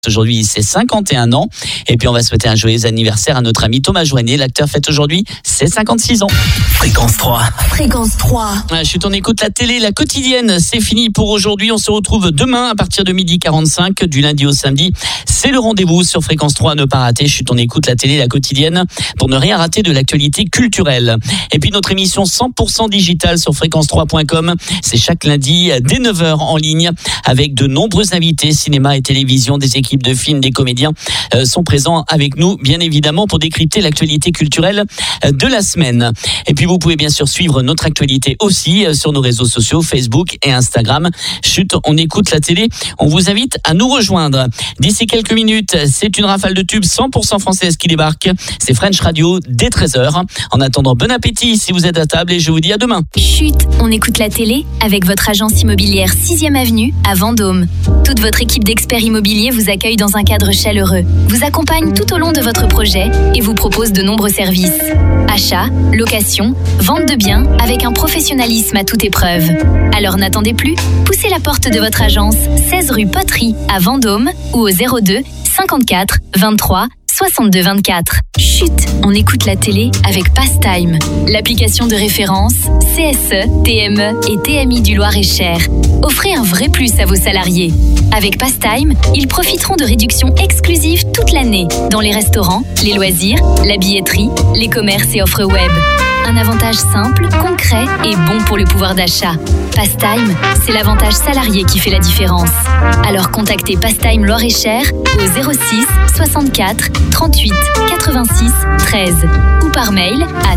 Aujourd'hui, c'est 51 ans. Et puis, on va souhaiter un joyeux anniversaire à notre ami Thomas Joignet. L'acteur fête aujourd'hui ses 56 ans. Fréquence 3. Fréquence 3. Chut, on écoute la télé, la quotidienne. C'est fini pour aujourd'hui. On se retrouve demain à partir de 12h45, du lundi au samedi. C'est le rendez-vous sur Fréquence 3 à ne pas rater. Chut, on écoute la télé, la quotidienne pour ne rien rater de l'actualité culturelle. Et puis, notre émission 100% digitale sur fréquence3.com. C'est chaque lundi dès 9h en ligne avec de nombreux invités, cinéma et télévision, des équipes de films, des comédiens sont présents avec nous, bien évidemment, pour décrypter l'actualité culturelle de la semaine. Et puis, vous pouvez bien sûr suivre notre actualité aussi sur nos réseaux sociaux, Facebook et Instagram. Chut, on écoute la télé. On vous invite à nous rejoindre. D'ici quelques minutes, c'est une rafale de tubes 100% française qui débarque. C'est French Radio dès 13h. En attendant, bon appétit si vous êtes à table et je vous dis à demain. Chut, on écoute la télé avec votre agence immobilière 6e Avenue à Vendôme. Toute votre équipe d'experts immobiliers vous accueille dans un cadre chaleureux, vous accompagne tout au long de votre projet et vous propose de nombreux services. Achat, location, vente de biens avec un professionnalisme à toute épreuve. Alors n'attendez plus, poussez la porte de votre agence 16 rue Poterie à Vendôme ou au 02 54 23 62 24. Chut, on écoute la télé avec Pastime, l'application de référence CSE, TME et TMI du Loir-et-Cher. Offrez un vrai plus à vos salariés. Avec Pastime, ils profiteront de réductions exclusives toute l'année dans les restaurants, les loisirs, la billetterie, les commerces et offres web. Un avantage simple, concret et bon pour le pouvoir d'achat. Pastime, c'est l'avantage salarié qui fait la différence. Alors contactez Pastime Loir-et-Cher au 06 64 38 86 13 ou par mail à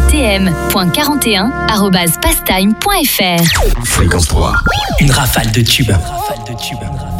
tm.41@pastime.fr. Fréquence 3. Une rafale de tubes.